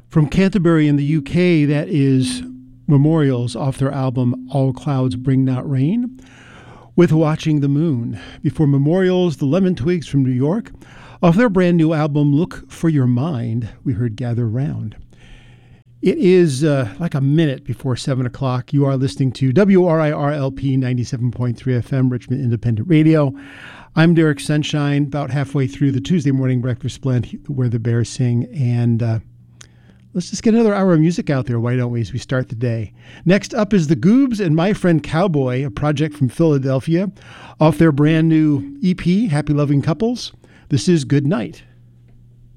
From Canterbury in the UK, that is Memorials off their album All Clouds Bring Not Rain, with Watching the Moon. Before Memorials, the Lemon Twigs from New York. Off their brand new album Look for Your Mind, we heard Gather Round. It is like a minute before 7 o'clock. You are listening to WRIR-LP 97.3 FM, Richmond Independent Radio. I'm Derek Sunshine, about halfway through the Tuesday morning breakfast blend where the Bears sing, and let's just get another hour of music out there, why don't we, as we start the day. Next up is The Goobs and My Friend Cowboy, a project from Philadelphia, off their brand new EP, Happy Loving Couples. This is Good Night.